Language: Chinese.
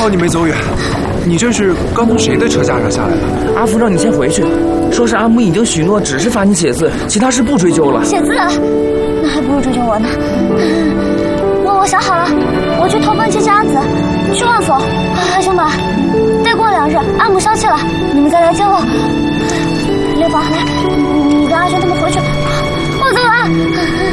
好你没走远，你这是刚从谁的车架上下来的？ 阿福让你先回去，说是阿木已经许诺只是罚你写字，其他事不追究了。 写字，那还不如追究我呢。我想好了，我去投奔接家子，去万否。兄们，再过2日，阿母消气了，你们再来接我。刘宝，来，你跟阿轩他们回去，我走了。